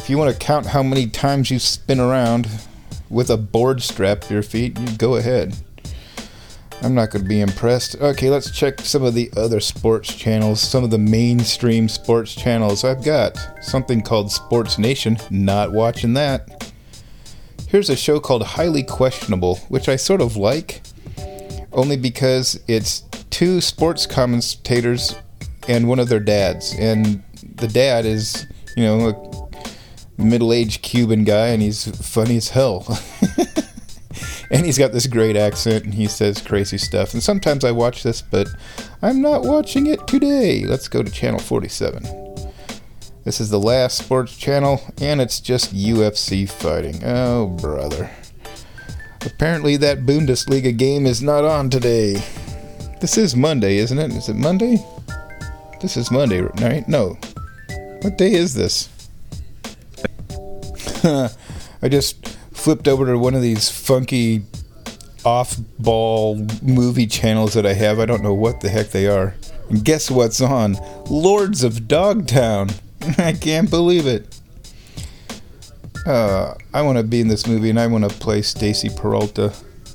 if you want to count how many times you spin around with a board strapped to your feet, you go ahead. I'm not going to be impressed. Okay, let's check some of the other sports channels, some of the mainstream sports channels. I've got something called Sports Nation, not watching that. Here's a show called Highly Questionable, which I sort of like, only because it's two sports commentators and one of their dads. And the dad is, a middle-aged Cuban guy, and he's funny as hell. And he's got this great accent, and he says crazy stuff. And sometimes I watch this, but I'm not watching it today. Let's go to channel 47. This is the last sports channel, and it's just UFC fighting. Oh, brother. Apparently that Bundesliga game is not on today. This is Monday, isn't it? Is it Monday? This is Monday, right? No. What day is this? I just flipped over to one of these funky off-ball movie channels that I have. I don't know what the heck they are. And guess what's on? Lords of Dogtown. I can't believe it. I want to be in this movie, and I want to play Stacy Peralta.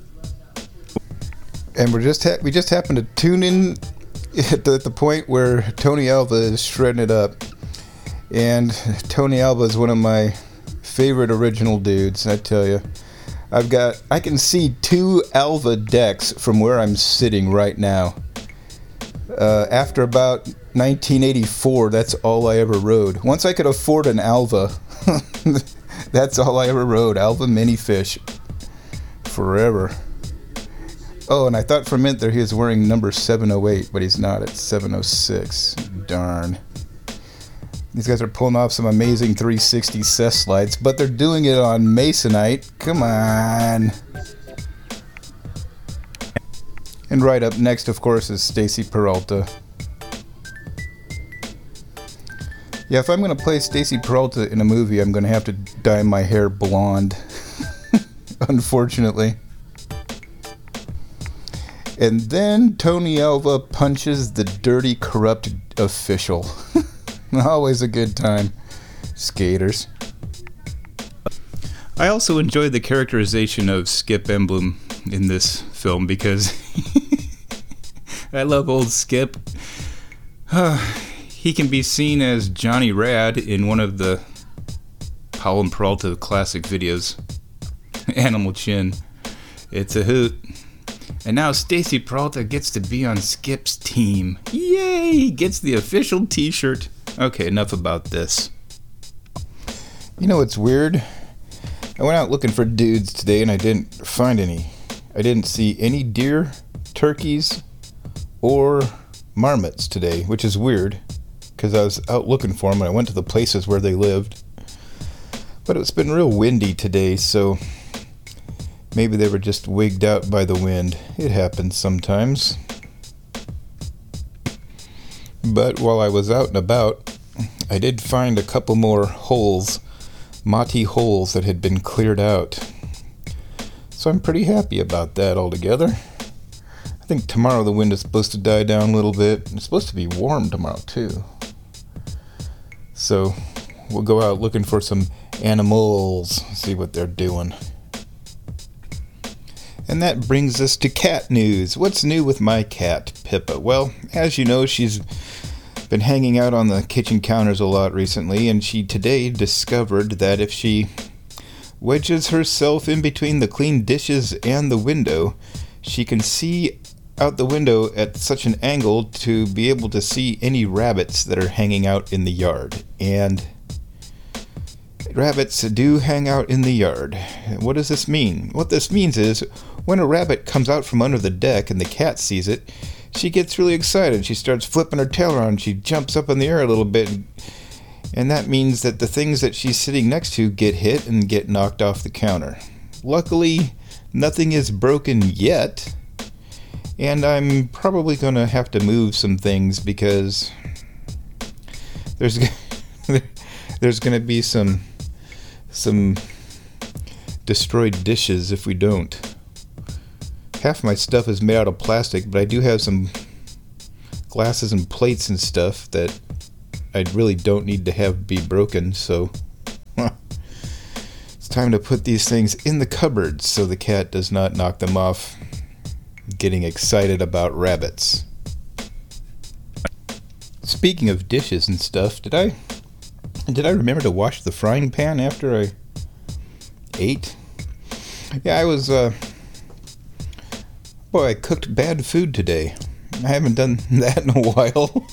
And we just happened to tune in at the point where Tony Alva is shredding it up. And Tony Alva is one of my favorite original dudes, I tell you. I can see 2 Alva decks from where I'm sitting right now. After about 1984, that's all I ever rode. Once I could afford an Alva, that's all I ever rode. Alva Minifish. Forever. Oh, and I thought for a minute there he was wearing number 708, but he's not. It's 706. Darn. These guys are pulling off some amazing 360 cess slides, but they're doing it on Masonite. Come on. And right up next, of course, is Stacy Peralta. Yeah, if I'm going to play Stacy Peralta in a movie, I'm going to have to dye my hair blonde. Unfortunately. And then Tony Alva punches the dirty, corrupt official. Always a good time. Skaters. I also enjoyed the characterization of Skip Emblem in this film because I love old Skip. He can be seen as Johnny Rad in one of the Powell and Peralta classic videos, Animal Chin. It's a hoot. And now Stacy Peralta gets to be on Skip's team. Yay! He gets the official t-shirt. Okay, enough about this. You know what's weird? I went out looking for dudes today and I didn't find any. I didn't see any deer, turkeys, or marmots today, which is weird because I was out looking for them and I went to the places where they lived. But it's been real windy today, so maybe they were just wigged out by the wind. It happens sometimes. But while I was out and about, I did find a couple more holes, Mati holes that had been cleared out. So I'm pretty happy about that altogether. I think tomorrow the wind is supposed to die down a little bit. It's supposed to be warm tomorrow too. So we'll go out looking for some animals, see what they're doing. And that brings us to cat news. What's new with my cat, Pippa? Well, as you know, she's been hanging out on the kitchen counters a lot recently, and she today discovered that if she wedges herself in between the clean dishes and the window, she can see out the window at such an angle to be able to see any rabbits that are hanging out in the yard. And rabbits do hang out in the yard. What does this mean? What this means is when a rabbit comes out from under the deck and the cat sees it, she gets really excited. She starts flipping her tail around. She jumps up in the air a little bit. And that means that the things that she's sitting next to get hit and get knocked off the counter. Luckily, nothing is broken yet. And I'm probably going to have to move some things because there's going to be some destroyed dishes if we don't. Half my stuff is made out of plastic, but I do have some glasses and plates and stuff that I really don't need to have be broken, so It's time to put these things in the cupboard so the cat does not knock them off getting excited about rabbits. Speaking of dishes and stuff, did I remember to wash the frying pan after I ate? Yeah, I cooked bad food today. I haven't done that in a while.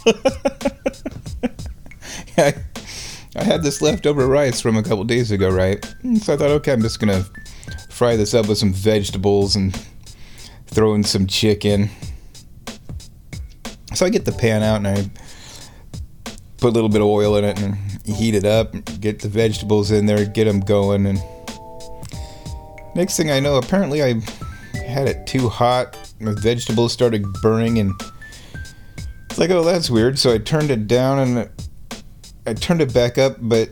I had this leftover rice from a couple days ago, right? So I thought, okay, I'm just gonna fry this up with some vegetables and throw in some chicken. So I get the pan out and I put a little bit of oil in it and heat it up, get the vegetables in there, get them going, and next thing I know, apparently I had it too hot. My vegetables started burning, and it's like, oh, that's weird. So I turned it down and I turned it back up, but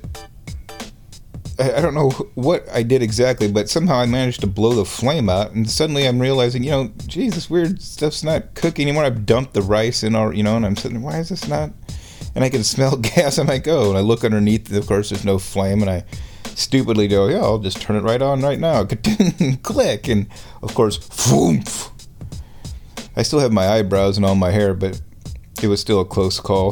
I don't know what I did exactly, but somehow I managed to blow the flame out, and suddenly I'm realizing, geez, this weird stuff's not cooking anymore. I've dumped the rice in, and I'm sitting there, why is this not? And I can smell gas. I'm like, oh, and I look underneath, and of course there's no flame, and I stupidly go, yeah, I'll just turn it right on right now. Click, and of course, phoomp. I still have my eyebrows and all my hair, but it was still a close call.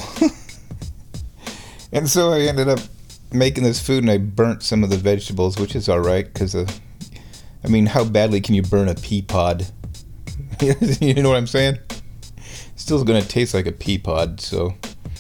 And so I ended up making this food, and I burnt some of the vegetables, which is alright, because, how badly can you burn a pea pod? You know what I'm saying? Still going to taste like a pea pod, so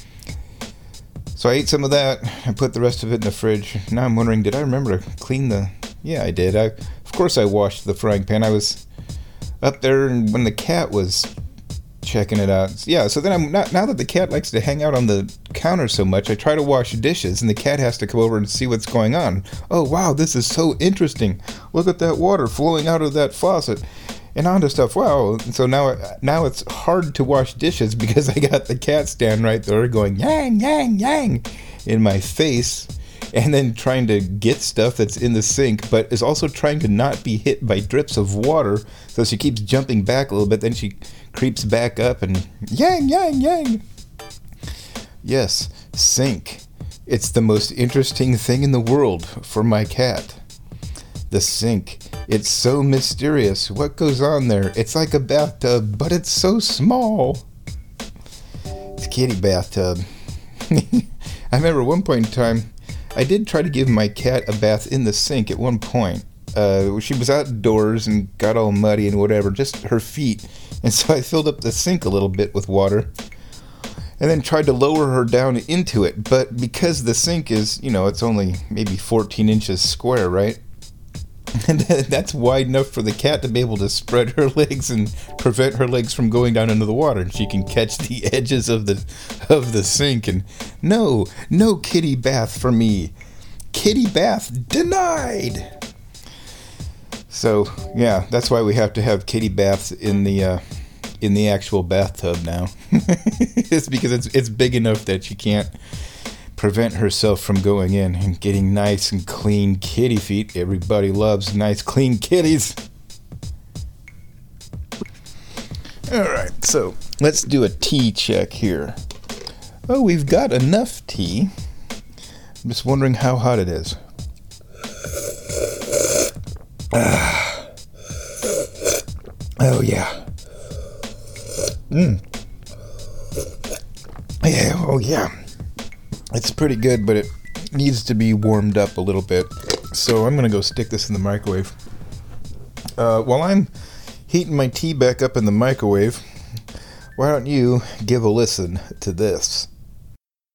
I ate some of that. I put the rest of it in the fridge. Now I'm wondering, did I remember to clean the... Yeah, I did. Of course I washed the frying pan. I was up there and when the cat was checking it out. Yeah, so then now that the cat likes to hang out on the counter so much, I try to wash dishes, and the cat has to come over and see what's going on. Oh, wow, this is so interesting. Look at that water flowing out of that faucet. And on to stuff. Wow. So now it's hard to wash dishes because I got the cat stand right there going yang, yang, yang in my face, and then trying to get stuff that's in the sink, but is also trying to not be hit by drips of water. So she keeps jumping back a little bit, then she creeps back up and yang, yang, yang. Yes, sink. It's the most interesting thing in the world for my cat. The sink. It's so mysterious. What goes on there? It's like a bathtub, but it's so small. It's a kitty bathtub. I remember one point in time, I did try to give my cat a bath in the sink at one point. She was outdoors and got all muddy and whatever, just her feet. And so I filled up the sink a little bit with water and then tried to lower her down into it. But because the sink is, it's only maybe 14 inches square, right? And that's wide enough for the cat to be able to spread her legs and prevent her legs from going down into the water, and she can catch the edges of the sink. And no kitty bath for me. Kitty bath denied. So yeah, that's why we have to have kitty baths in the actual bathtub now. It's because it's big enough that she can't prevent herself from going in and getting nice and clean kitty feet. Everybody loves nice clean kitties. Alright, so let's do a tea check here. Oh, we've got enough tea. I'm just wondering how hot it is. Oh yeah. Yeah, oh yeah. It's pretty good, but it needs to be warmed up a little bit. So I'm going to go stick this in the microwave. While I'm heating my tea back up in the microwave, why don't you give a listen to this?